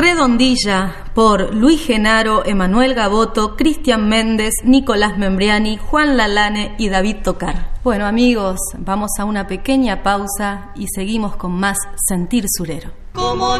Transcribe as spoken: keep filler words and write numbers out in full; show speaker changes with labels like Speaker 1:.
Speaker 1: Redondilla por Luis Genaro, Emanuel Gaboto, Cristian Méndez, Nicolás Membriani, Juan Lalane y David Tocar. Bueno, amigos, vamos a una pequeña pausa y seguimos con más Sentir Surero.
Speaker 2: Como